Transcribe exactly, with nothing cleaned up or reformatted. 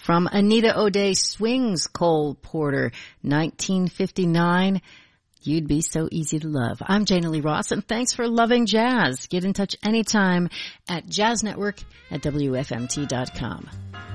From Anita O'Day Swings, Cole Porter, nineteen fifty-nine. You'd Be So Easy to Love. I'm Jana Lee Ross, and thanks for loving jazz. Get in touch anytime at jazz network at W F M T dot com.